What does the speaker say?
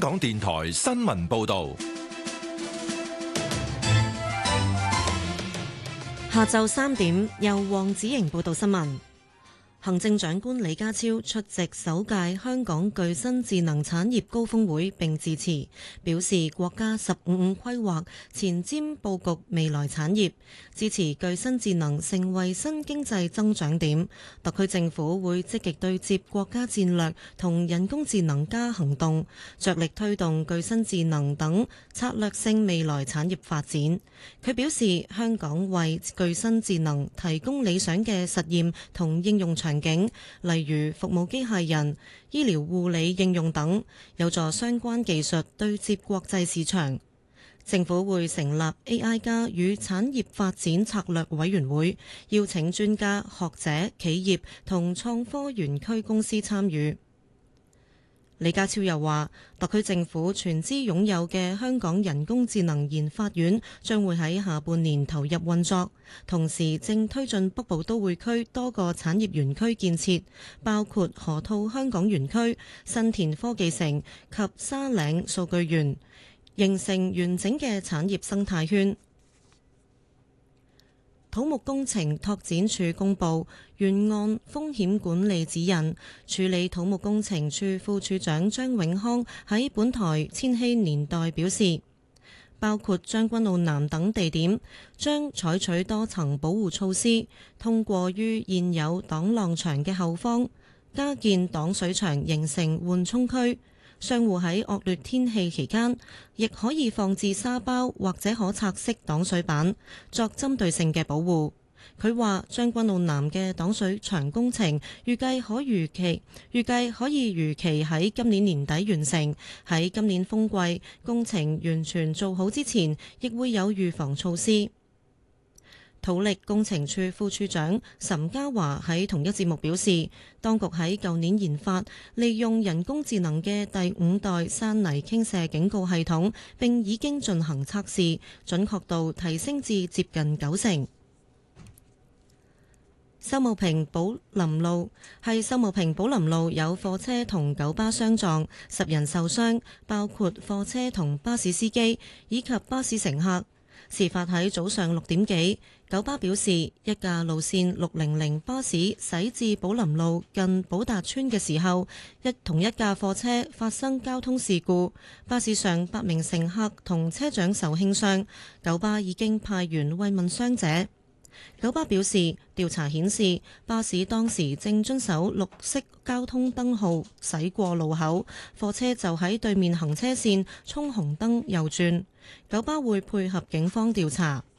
港電台新聞報道。 下晝3點，由黃子瑩報道新聞。行政長官李家超出席首屆香港具新智能產業高峰會並致辭，表示國家15+5規劃前瞻佈局未來產業，支持具新智能成為新經濟增長點。特區政府會積極對接國家戰略同人工智能加行動，着力推動具新智能等策略性未來產業發展。佢表示，香港為具新智能提供理想嘅實驗同應用場景，例如服務機械人、醫療護理應用等，有助相關技術對接國際市場。政府會成立 AI 加與產業發展策略委員會，邀請專家學者、企業同創科園區公司參與。李家超又話，特區政府全資擁有嘅香港人工智能研發院將會喺下半年投入運作，同時正推進北部都會區多個產業園區建設，包括河套香港園區、新田科技城及沙嶺數據園，形成完整嘅產業生態圈。土木工程拓展署公布沿岸風險管理指引，處理土木工程處副處長張永康喺本台千禧年代表示，包括將軍澳南等地點將採取多層保護措施，通過於現有擋浪牆嘅後方加建擋水牆，形成緩衝區。商戶喺惡劣天氣期間，亦可以放置沙包或者可拆式擋水板，作針對性嘅保護。佢話將軍澳南嘅擋水牆工程預計可以如期喺今年年底完成。喺今年風季工程完全做好之前，亦會有預防措施。土力工程處副處長岑家華喺同一節目表示，當局喺舊年研發利用人工智能嘅第5代山泥傾瀉警告系統，並已經進行測試，準確度提升至接近90%。秀茂坪寶林路有貨車同九巴相撞，10人受傷，包括貨車同巴士司機以及巴士乘客。事發喺早上6點幾，九巴表示，一架路線600巴士駛至寶林路近寶達邨嘅時候，同一架貨車發生交通事故，巴士上8名乘客同車長受輕傷，九巴已經派員慰問傷者。九巴表示，調查顯示巴士當時正遵守綠色交通燈號駛過路口，貨車就喺對面行車線衝紅燈右轉。九巴會配合警方調查。